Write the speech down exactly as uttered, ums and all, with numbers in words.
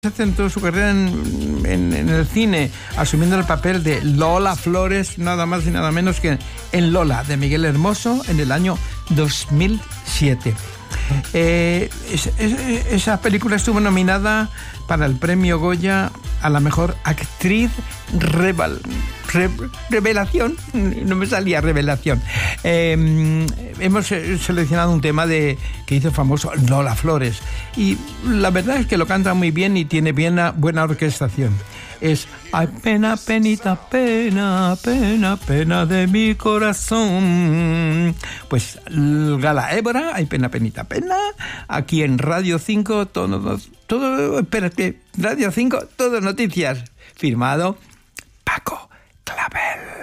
Centró su carrera en, en, en el cine, asumiendo el papel de Lola Flores, nada más y nada menos que en Lola, de Miguel Hermoso, en el año dos mil siete. Eh, es, es, esa película estuvo nominada para el premio Goya a la mejor actriz reval, re, revelación, no me salía revelación. Eh, hemos seleccionado un tema de que hizo famoso Lola Flores y la verdad es que lo canta muy bien y tiene bien, buena orquestación. Es ay pena, penita, pena, pena, pena de mi corazón. Pues Gala Évora, ay pena, penita, pena, aquí en Radio cinco, todo, todo, espérate, Radio cinco, todo noticias, firmado Paco Clavel.